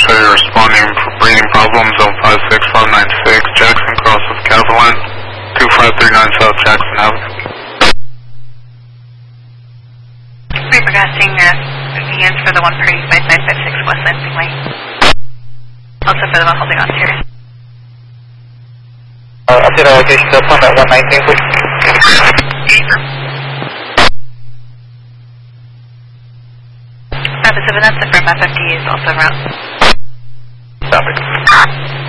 show you responding for breathing problems on 56496 Jackson Cross of Cavalan, 2539 South Jackson Avenue. We're progressing vans for the 135-956 West Lansing Lane. Also for the one holding on to yours. Update our location to appointment 119, please. Rapid 7, that's the firm F50 is also around. Stop it.